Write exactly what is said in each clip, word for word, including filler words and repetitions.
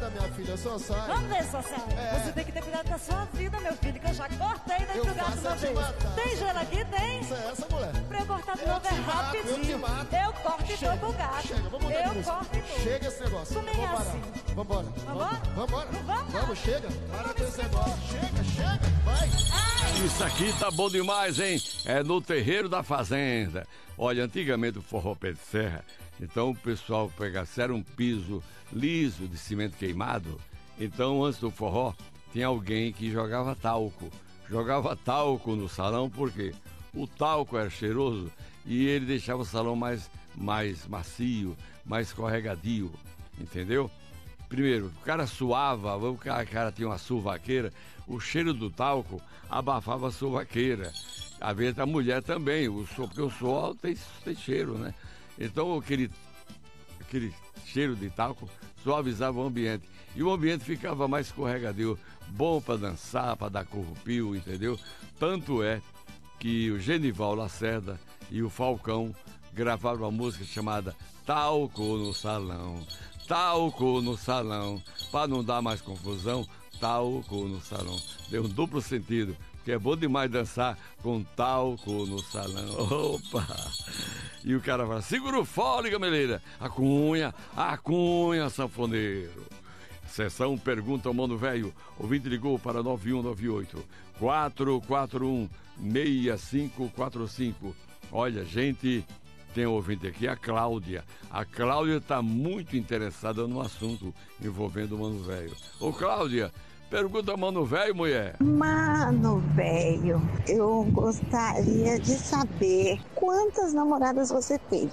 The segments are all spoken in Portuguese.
nada, minha filha, só sai. Vamos ver, só sai. É. Você tem que ter cuidado com a sua vida, meu filho, que eu já cortei daí Eu pro gato faço uma é te vez. matar. Tem gelo aqui? Tem? Isso é essa, mulher. Pra eu cortar de Eu novo é te mato, rapidinho. eu te mato. Eu corto e Chega, dou pro gato. Chega, vamos mudar de Eu música. corto e dou. Chega esse negócio. Comigo é Vamos parar. assim. Vambora. Vambora? Vambora. Vamos? Vamos, chega. Para com esse negócio. Chega, chega. Vai. Isso aqui tá bom demais, hein? É no terreiro da fazenda. Olha, antigamente o forró pé de serra, então o pessoal pegasse, era um piso liso de cimento queimado. Então antes do forró tinha alguém que jogava talco. Jogava talco no salão porque o talco era cheiroso e ele deixava o salão mais, mais macio, mais escorregadio, entendeu? Primeiro, o cara suava, o cara, o cara tinha uma suvaqueira, o cheiro do talco abafava a suvaqueira. Às vezes a mulher também, o suor, porque o suor tem, tem cheiro, né? Então aquele, aquele cheiro de talco suavizava o ambiente. E o ambiente ficava mais escorregadio, bom para dançar, para dar corrupio, entendeu? Tanto é que o Genival Lacerda e o Falcão gravaram uma música chamada Talco no Salão. Talco no salão, para não dar mais confusão, talco no salão. Deu um duplo sentido, porque é bom demais dançar com talco no salão. Opa! E o cara fala, segura o fole, gameleira. A cunha, a cunha, sanfoneiro. Sessão Pergunta ao Mano Velho. Ouvinte ligou para nove um nove oito, quatro quatro um, seis cinco quatro cinco. Olha, gente... Tem um ouvinte aqui, a Cláudia. A Cláudia está muito interessada no assunto envolvendo o Mano Velho. Ô, Cláudia, pergunta ao Mano Velho, mulher. Mano Velho, eu gostaria de saber quantas namoradas você teve.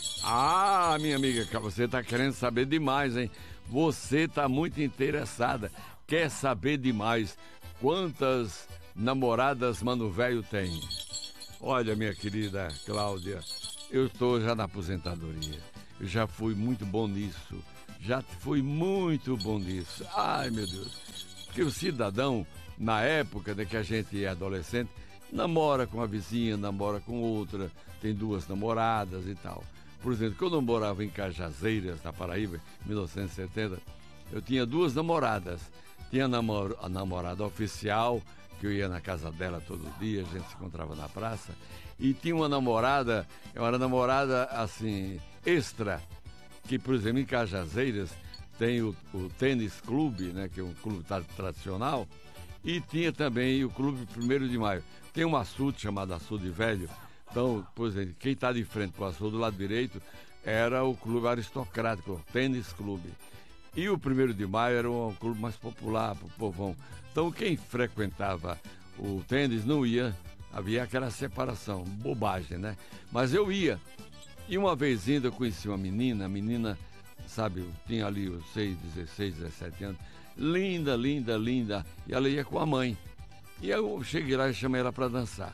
Ah, minha amiga, você está querendo saber demais, hein? Você está muito interessada, quer saber demais quantas namoradas Mano Velho tem. Olha, minha querida Cláudia, eu estou já na aposentadoria. Eu já fui muito bom nisso. Já fui muito bom nisso. Ai, meu Deus. Porque o cidadão, na época de que a gente é adolescente, namora com uma vizinha, namora com outra, tem duas namoradas e tal. Por exemplo, quando eu morava em Cajazeiras, na Paraíba, em mil novecentos e setenta, eu tinha duas namoradas. Tinha a, namor- a namorada oficial, que eu ia na casa dela todo dia, a gente se encontrava na praça, e tinha uma namorada, uma namorada assim, extra, que, por exemplo, em Cajazeiras tem o, o Tênis Clube, né, que é um clube tradicional, e tinha também o Clube Primeiro de Maio. Tem um açude chamado Açude Velho, então, por exemplo, quem está de frente para o açude do lado direito era o clube aristocrático, o Tênis Clube. E o Primeiro de Maio era um clube mais popular para o povão. Então quem frequentava o tênis não ia, havia aquela separação, bobagem, né? Mas eu ia. E uma vez ainda eu conheci uma menina, a menina, sabe, tinha ali os seis, dezesseis, dezessete anos, linda, linda, linda, e ela ia com a mãe. E eu cheguei lá e chamei ela para dançar.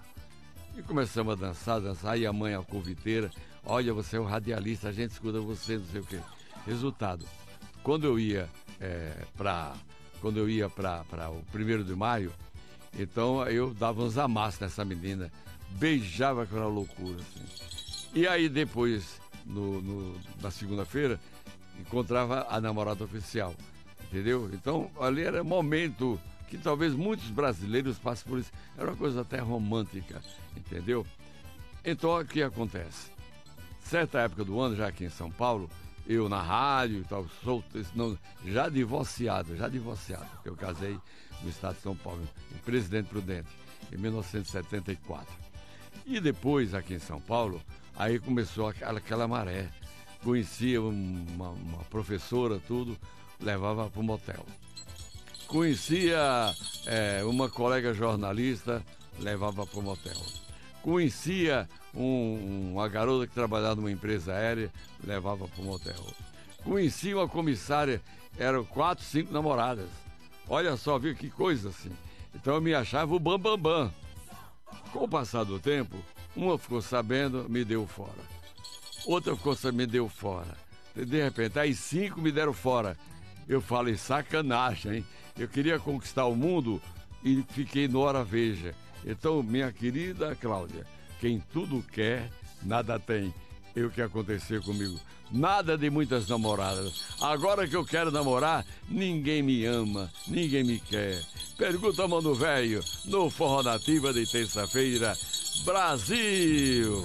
E começamos a dançar, dançar, e a mãe, a conviteira, olha, você é o radialista, a gente escuta você, não sei o quê. Resultado. Quando eu ia é, para quando eu ia para o Primeiro de Maio, então eu dava uns amassos nessa menina, beijava aquela loucura, assim. E aí depois, no, no, na segunda-feira, encontrava a namorada oficial, entendeu? Então ali era momento que talvez muitos brasileiros passem por isso, era uma coisa até romântica, entendeu? Então o que acontece? Certa época do ano, já aqui em São Paulo, eu na rádio e tal, solto, não, já divorciado, já divorciado, porque eu casei no estado de São Paulo, em Presidente Prudente, em mil novecentos e setenta e quatro. E depois, aqui em São Paulo, aí começou aquela, aquela maré. Conhecia uma, uma professora, tudo, levava para o motel. Conhecia é, uma colega jornalista, levava para o motel. Conhecia um, uma garota que trabalhava numa empresa aérea, levava para o motel. Conhecia uma comissária, eram quatro, cinco namoradas. Olha só, viu que coisa assim. Então eu me achava o bambambam. Bam, bam. Com o passar do tempo, uma ficou sabendo, me deu fora. Outra ficou sabendo, me deu fora. De repente, aí cinco me deram fora. Eu falei, sacanagem, hein? Eu queria conquistar o mundo e fiquei no hora veja. Então, minha querida Cláudia, quem tudo quer, nada tem. E o que aconteceu comigo? Nada de muitas namoradas. Agora que eu quero namorar, ninguém me ama, ninguém me quer. Pergunta ao Mano Velho, no Forró Nativa de terça-feira. Brasil!